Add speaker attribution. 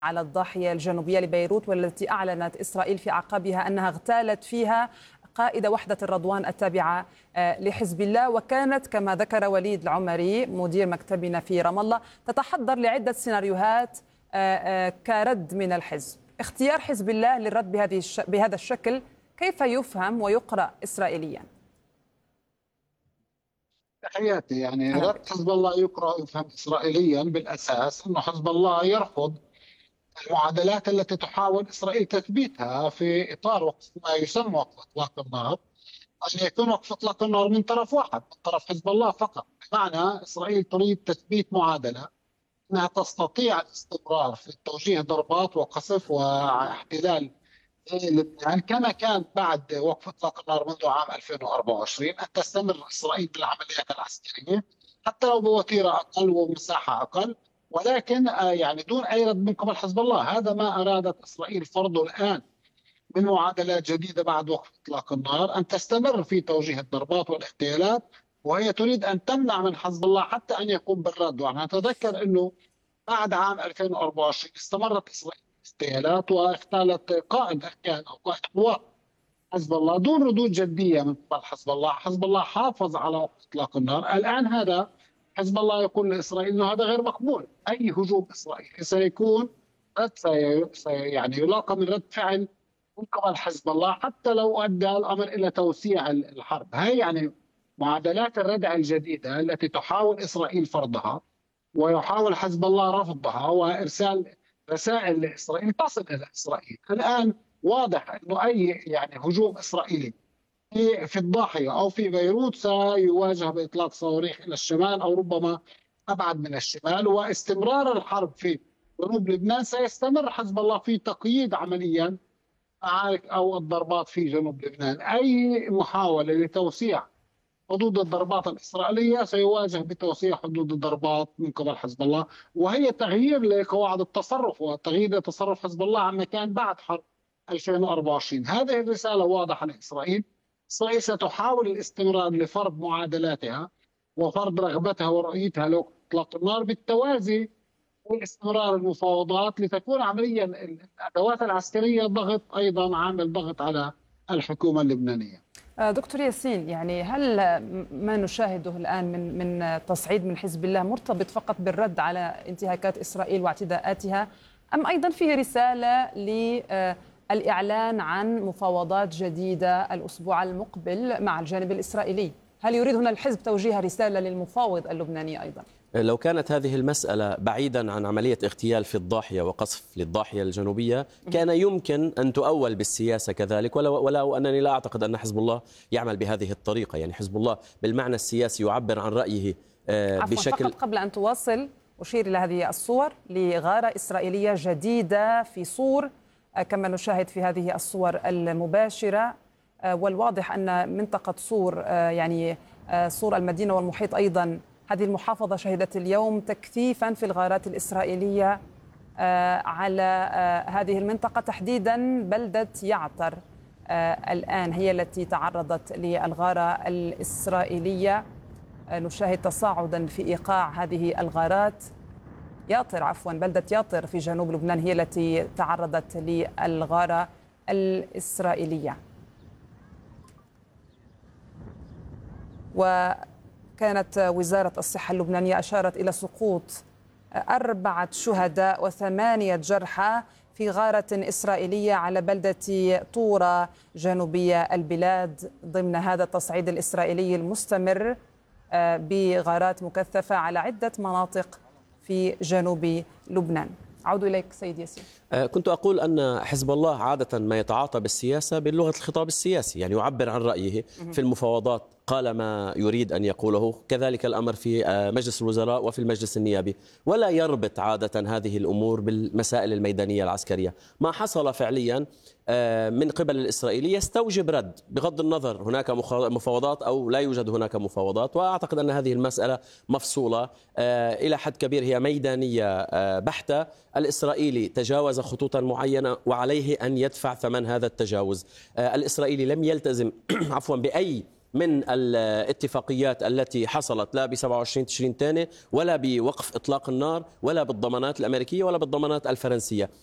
Speaker 1: على الضاحية الجنوبية لبيروت، والتي أعلنت إسرائيل في أعقابها أنها اغتالت فيها قائد وحدة الرضوان التابعة لحزب الله. وكانت كما ذكر وليد العمري مدير مكتبنا في رام الله تتحضر لعدة سيناريوهات كرد من الحزب. اختيار حزب الله للرد بهذا الشكل كيف يفهم ويقرأ إسرائيليا؟
Speaker 2: تحياتي. يعني رد حزب الله يقرأ ويفهم إسرائيليا بالأساس أنه حزب الله يرفض المعادلات التي تحاول إسرائيل تثبيتها في إطار وقف ما يسمى وقف إطلاق النار، أن يكون وقف إطلاق النار من طرف واحد، من طرف حزب الله فقط. بمعنى إسرائيل تريد تثبيت معادلة أنها تستطيع الاستمرار في توجيه ضربات وقصف واحتلال لبنان كما كان بعد وقف اطلاق النار منذ عام 2024، ان تستمر اسرائيل بالعمليات العسكريه حتى لو بوتيره اقل ومساحه اقل، ولكن يعني دون اي رد من قبل حزب الله. هذا ما ارادت اسرائيل فرضه الان من معادلات جديده بعد وقف اطلاق النار، ان تستمر في توجيه الضربات والاغتيالات، وهي تريد ان تمنع من حزب الله حتى ان يقوم بالرد. ونتذكر انه بعد عام 2024 استمرت اسرائيل اغتيالات واغتالت قائد اركان او قائد قوات حزب الله دون ردود جديه من قبل حزب الله. حزب الله حافظ على وقف اطلاق النار. الان هذا حزب الله يقول لاسرائيل انه هذا غير مقبول، اي هجوم اسرائيلي سيكون يعني يلاقى من رد فعل من قبل حزب الله حتى لو ادى الامر الى توسيع الحرب. هي يعني معادلات الردع الجديده التي تحاول اسرائيل فرضها ويحاول حزب الله رفضها وارسال رسائل لاسرائيل تصل الى اسرائيل. الان واضح انه اي يعني هجوم اسرائيلي في الضاحيه او في بيروت سيواجه باطلاق صواريخ الى الشمال او ربما ابعد من الشمال، واستمرار الحرب في جنوب لبنان سيستمر حزب الله في تقييد عمليا معارك او الضربات في جنوب لبنان. اي محاوله لتوسيع حدود الضربات الإسرائيلية سيواجه بتوسيع حدود الضربات من قبل حزب الله، وهي تغيير لقواعد التصرف وتغيير تصرف حزب الله عما كان بعد حرب 2024. هذه الرسالة واضحة لإسرائيل. إسرائيل ستحاول الاستمرار لفرض معادلاتها وفرض رغبتها ورؤيتها لإطلاق النار بالتوازي واستمرار المفاوضات لتكون عمليا الأدوات العسكرية ضغط، أيضا عامل ضغط على الحكومة اللبنانية.
Speaker 1: دكتور ياسين، يعني هل ما نشاهده الآن من تصعيد من حزب الله مرتبط فقط بالرد على انتهاكات إسرائيل واعتداءاتها، أم أيضا فيه رسالة للإعلان عن مفاوضات جديدة الأسبوع المقبل مع الجانب الإسرائيلي؟ هل يريد هنا الحزب توجيه رسالة للمفاوض اللبناني أيضا؟
Speaker 3: لو كانت هذه المسألة بعيدا عن عملية اغتيال في الضاحية وقصف للضاحية الجنوبية كان يمكن أن تؤول بالسياسة كذلك، ولو أنني لا أعتقد أن حزب الله يعمل بهذه الطريقة. يعني حزب الله بالمعنى السياسي يعبر عن رأيه بشكل.
Speaker 1: فقط قبل أن تواصل أشير إلى هذه الصور لغارة إسرائيلية جديدة في صور كما نشاهد في هذه الصور المباشرة، والواضح أن منطقة صور يعني صور المدينة والمحيط أيضا هذه المحافظة شهدت اليوم تكثيفا في الغارات الإسرائيلية على هذه المنطقة، تحديدا بلدة يعطر الآن هي التي تعرضت للغارة الإسرائيلية. نشاهد تصاعدا في إيقاع هذه الغارات. بلدة ياطر في جنوب لبنان هي التي تعرضت للغارة الإسرائيلية. كانت وزارة الصحة اللبنانية أشارت إلى سقوط 4 شهداء و8 جرحى في غارة إسرائيلية على بلدة طورة جنوبية البلاد ضمن هذا التصعيد الإسرائيلي المستمر بغارات مكثفة على عدة مناطق في جنوب لبنان. أعود إليك سيد ياسين.
Speaker 3: كنت أقول أن حزب الله عادة ما يتعاطى بالسياسة بلغة الخطاب السياسي، يعني يعبر عن رأيه في المفاوضات، قال ما يريد أن يقوله، كذلك الأمر في مجلس الوزراء وفي المجلس النيابي، ولا يربط عادة هذه الأمور بالمسائل الميدانية العسكرية. ما حصل فعليا من قبل الإسرائيلي يستوجب رد بغض النظر هناك مفاوضات أو لا يوجد هناك مفاوضات، وأعتقد أن هذه المسألة مفصولة إلى حد كبير، هي ميدانية بحتة. الإسرائيلي تجاوز خطوطا معينة وعليه أن يدفع ثمن هذا التجاوز. الإسرائيلي لم يلتزم بأي من الاتفاقيات التي حصلت لا ب 27 تشرين الثاني ولا بوقف إطلاق النار ولا بالضمانات الأمريكية ولا بالضمانات الفرنسية.